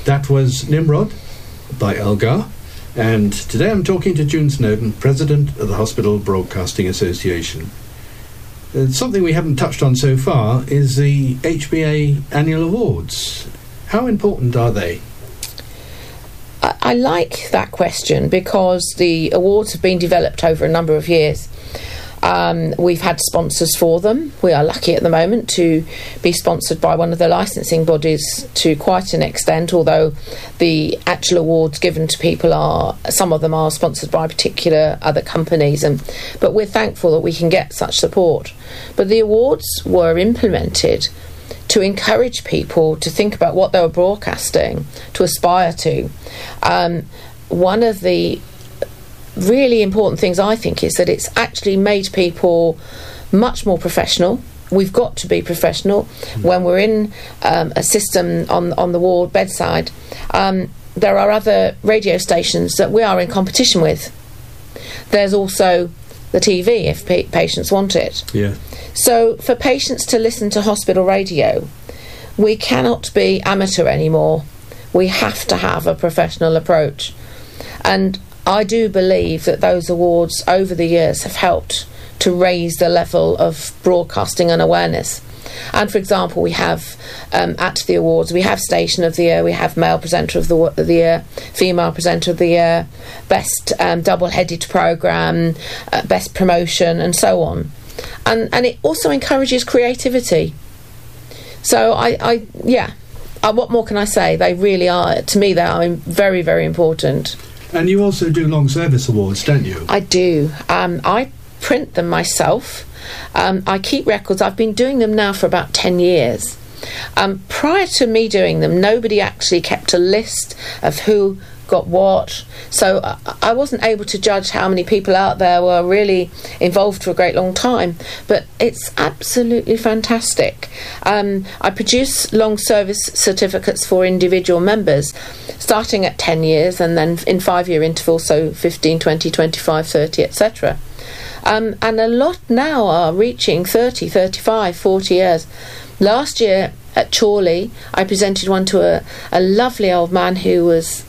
That was Nimrod by Elgar. And today I'm talking to June Snowden, President of the Hospital Broadcasting Association. Something we haven't touched on so far is the HBA Annual Awards. How important are they? I like that question because the awards have been developed over a number of years. We've had sponsors for them. We are lucky at the moment to be sponsored by one of the licensing bodies to quite an extent, although the actual awards given to people some of them are sponsored by particular other companies, but we're thankful that we can get such support. But the awards were implemented to encourage people to think about what they were broadcasting, to aspire to. One of the really important things, I think, is that it's actually made people much more professional. We've got to be professional when we're in a system on the ward bedside. There are other radio stations that we are in competition with. There's also the TV if patients want it. Yeah. So for patients to listen to hospital radio, we cannot be amateur anymore. We have to have a professional approach. And I do believe that those awards over the years have helped to raise the level of broadcasting and awareness. And for example, we have at the awards, we have Station of the Year, we have Male Presenter of the Year, Female Presenter of the Year, Best Double-Headed Programme, Best Promotion, and so on. And it also encourages creativity. So what more can I say? They really are, to me, they are very, very important. And you also do long service awards, don't you? I do. I print them myself. I keep records. I've been doing them now for about 10 years. Prior to me doing them, nobody actually kept a list of who got what. So I wasn't able to judge how many people out there were really involved for a great long time. But it's absolutely fantastic. I produce long service certificates for individual members, starting at 10 years and then in 5-year intervals, so 15, 20, 25, 30, etc. And a lot now are reaching 30, 35, 40 years. Last year at Chorley, I presented one to a lovely old man who was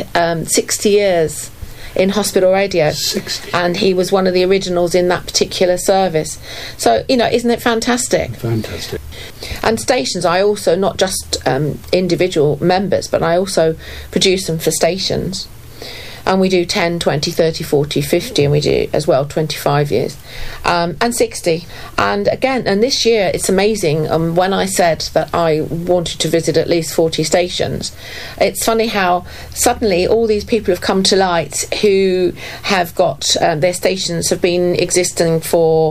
60 years in hospital radio. 60. And he was one of the originals in that particular service. So, isn't it fantastic? Fantastic. And stations, I also, not just individual members, but I also produce them for stations. And we do 10, 20, 30, 40, 50, and we do as well 25 years. And 60. And again, and this year, it's amazing, when I said that I wanted to visit at least 40 stations, it's funny how suddenly all these people have come to light who have got, their stations have been existing for,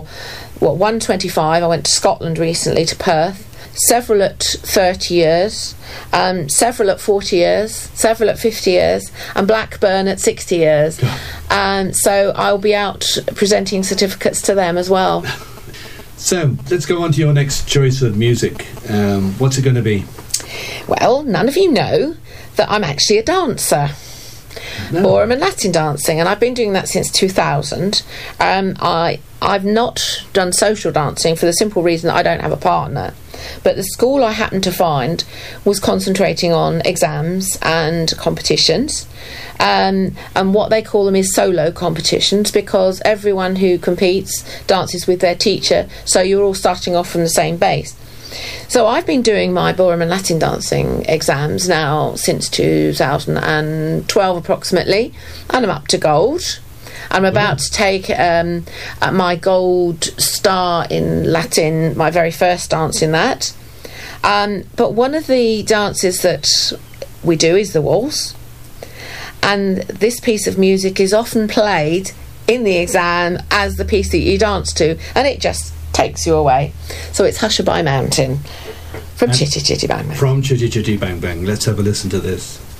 125. I went to Scotland recently, to Perth. Several at 30 years, several at 40 years, several at 50 years, and Blackburn at 60 years. So I'll be out presenting certificates to them as well. So let's go on to your next choice of music. What's it going to be? Well, none of you know that I'm actually a dancer. No. Ballroom and Latin dancing, and I've been doing that since 2000. I've not done social dancing for the simple reason that I don't have a partner. But the school I happened to find was concentrating on exams and competitions, and what they call them is solo competitions, because everyone who competes dances with their teacher, so you're all starting off from the same base. So I've been doing my ballroom and Latin dancing exams now since 2012 approximately, and I'm up to gold. I'm about to take my gold star in Latin, my very first dance in that. But one of the dances that we do is the waltz. And this piece of music is often played in the exam as the piece that you dance to, and it just takes you away. So it's Hushabye Mountain from Chitty Chitty Bang Bang. From Chitty Chitty Bang Bang. Let's have a listen to this.